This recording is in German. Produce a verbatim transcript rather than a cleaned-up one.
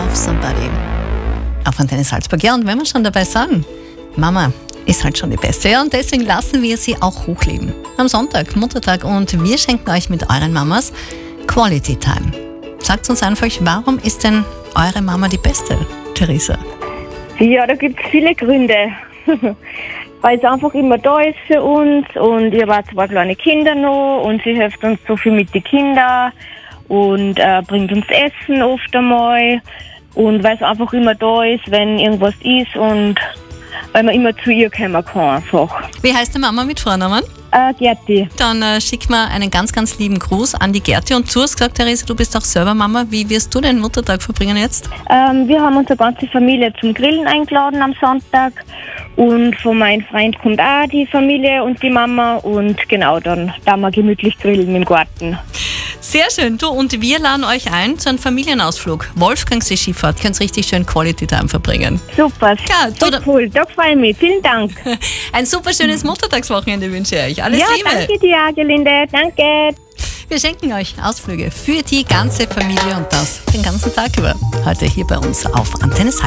Love Somebody auf Antenne Salzburg. Ja, und wenn wir schon dabei sagen, Mama ist halt schon die Beste. Ja, und deswegen lassen wir sie auch hochleben. Am Sonntag, Muttertag, und wir schenken euch mit euren Mamas Quality Time. Sagt uns einfach, warum ist denn eure Mama die Beste, Theresa? Ja, da gibt es viele Gründe. Weil sie einfach immer da ist für uns und ich habe zwei kleine Kinder noch und sie hilft uns so viel mit den Kindern und äh, bringt uns Essen oft einmal und weil sie einfach immer da ist, wenn irgendwas ist und weil man immer zu ihr kommen kann einfach. Wie heißt die Mama mit Vornamen? Äh, Gerti. Dann äh, schick mal einen ganz, ganz lieben Gruß an die Gerti. Und du hast gesagt, Theresa, du bist auch selber Mama. Wie wirst du den Muttertag verbringen jetzt? Ähm, wir haben unsere ganze Familie zum Grillen eingeladen am Sonntag. Und von meinem Freund kommt auch die Familie und die Mama. Und genau, dann da wir gemütlich grillen im Garten. Sehr schön. Du, und wir laden euch ein zu einem Familienausflug. Wolfgangsee Skifahrt. Könnt richtig schön Quality Time verbringen. Super. Ja, du, voll cool. Da freue ich mich. Vielen Dank. Ein super schönes Muttertagswochenende wünsche ich euch. Alles ja, Liebe. danke dir, Gelinde. Danke. Wir schenken euch Ausflüge für die ganze Familie und das den ganzen Tag über. Heute hier bei uns auf Antenne Salzburg.